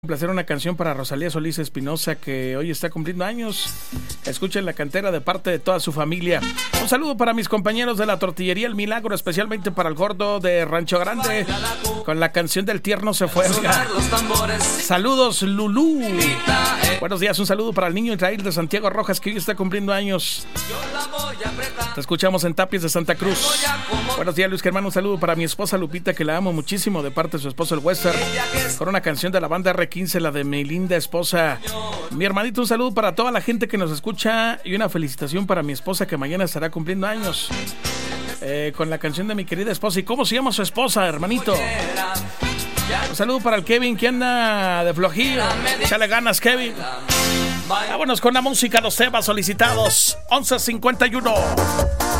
Placer una canción para Rosalía Solís Espinosa, que hoy está cumpliendo años. Escuchen La Cantera de parte de toda su familia. Un saludo para mis compañeros de la tortillería El Milagro, especialmente para el gordo de Rancho Grande, con la canción del tierno se fue. Saludos, Lulú. Buenos días, un saludo para el niño Israel de Santiago Rojas, que hoy está cumpliendo años. Te escuchamos en Tapias de Santa Cruz. Buenos días, Luis Germán. Un saludo para mi esposa Lupita, que la amo muchísimo, de parte de su esposo el Western, con una canción de la banda R15, la de mi linda esposa. Mi hermanito, un saludo para toda la gente que nos escucha y una felicitación para mi esposa, que mañana estará cumpliendo años, con la canción de mi querida esposa. ¿Y cómo se llama su esposa, hermanito? Un saludo para el Kevin, que anda de flojillo. Échale ganas, Kevin. Vámonos con la música, los temas solicitados. 11:51.